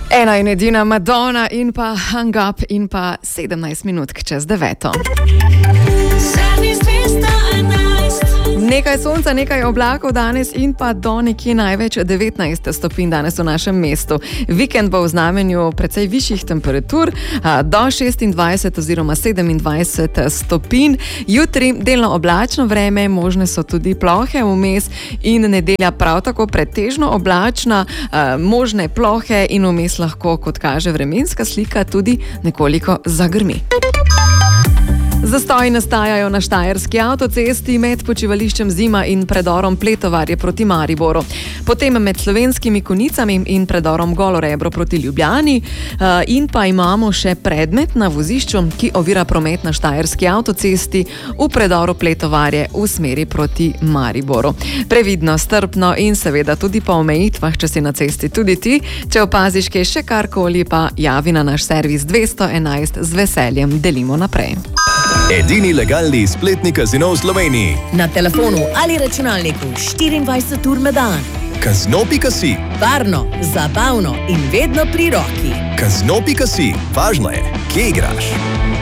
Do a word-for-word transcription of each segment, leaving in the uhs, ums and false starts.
Ena in edina Madonna in pa Hang Up in pa sedemnajst minut čez deveto. Nekaj sonca, nekaj oblakov danes in pa do nekje največ devetnajst stopinj danes v našem mestu. Vikend bo v znamenju precej višjih temperatur, do šestindvajset oziroma sedemindvajset stopinj. Jutri delno oblačno vreme, možne so tudi plohe vmes in nedelja prav tako pretežno oblačna, možne plohe in vmes lahko, kot kaže vremenska slika, tudi nekoliko zagrmi. Zastoji nastajajo na Štajerski avtocesti med počivališčem Zima in predorom Pletovarje proti Mariboru. Potem med Slovenskimi Konicami in predorom Golo Rebro proti Ljubljani in pa imamo še predmet na vozišču, ki ovira promet na Štajerski avtocesti v predoru Pletovarje v smeri proti Mariboru. Previdno, strpno in seveda tudi po omejitvah, če si na cesti tudi ti. Če opaziš kaj še karkoli, pa javi na naš servis dvesto enajst, z veseljem delimo naprej. Edini legalni spletni kazino v Sloveniji. Na telefonu ali računalniku štiriindvajset ur na dan. Kazino pika si. Varno, zabavno in vedno pri roki. Kazino pika si. Važno je, kje igraš.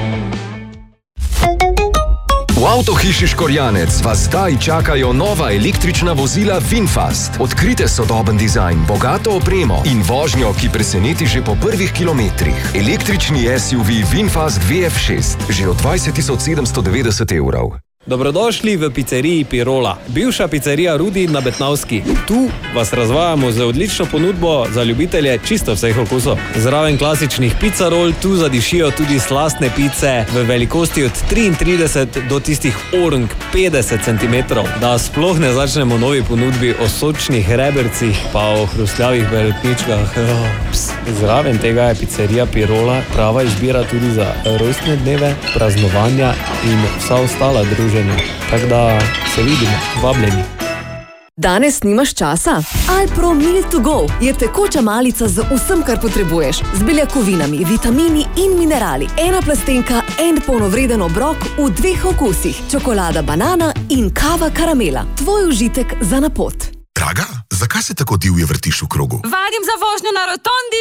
V avtohiši Škorjanec vas zdaj čakajo nova električna vozila VinFast. Odkrite sodoben dizajn, bogato opremo in vožnjo, ki preseneti že po prvih kilometrih. Električni S U V VinFast V F šest, že od dvajset tisoč sedemsto devetdeset evrov. Dobrodošli v pizzeriji Pirola, bivša pizzerija Rudi na Betnavski. Tu vas razvajamo z odlično ponudbo za ljubitelje čisto vseh okusov. Zraven klasičnih pizzarol tu zadišijo tudi slastne pice v velikosti od triintrideset do tistih orang petdeset centimetrov. Da sploh ne začnemo novi ponudbi o sočnih rebercih pa o hrustljavih beretničkah. Zraven tega je pizzerija Pirola prava izbira tudi za rojstne dneve, praznovanja in vsa ostala druženja. Tako da se vidimo, vabljeni. Danes nimaš časa? Alpro Meal to Go je tekoča malica z vsem, kar potrebuješ. Z beljakovinami, vitamini in minerali. Ena plastenka, en polnovreden obrok v dveh okusih. Čokolada banana in kava karamela. Tvoj užitek za na pot. Draga, zakaj se tako divje vrtiš v krogu? Vadim za vožnjo na rotondi!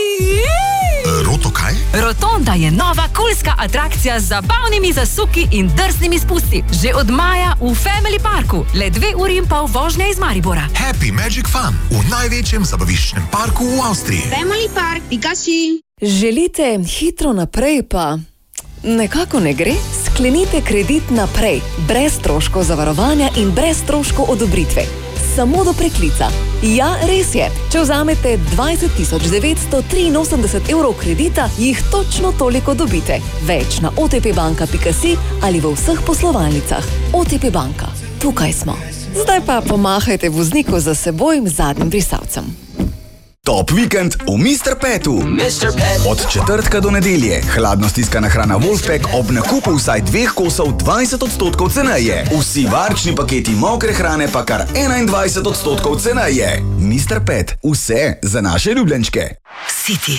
E, roto kaj? Rotonda je nova kulska atrakcija z zabavnimi zasuki in drznimi spusti. Že od maja v Family Parku. Le dve uri in pol vožnja iz Maribora. Happy Magic Fun v največjem zabaviščnem parku v Avstriji. Family Park, pika si. Želite hitro naprej, pa nekako ne gre? Sklenite kredit naprej. Brez stroškov zavarovanja in brez stroškov odobritve. Samo do preklica. Ja, res je. Če vzamete dvajset tisoč devetsto triinosemdeset evrov kredita, jih točno toliko dobite. Več na o te pe banka pika si ali v vseh poslovalnicah. O te pe banka. Tukaj smo. Zdaj pa pomahajte vozniku za seboj zadnjim brisalcem. Top vikend v mister Petu. mister Pet. Od četrtka do nedelje. Hladno stiskana hrana Wolfpack ob nakupu vsaj dveh kosov dvajset odstotkov ceneje. Vsi varčni paketi mokre hrane pa kar enaindvajset odstotkov ceneje. mister Pet. Vse za naše ljubljenčke. City.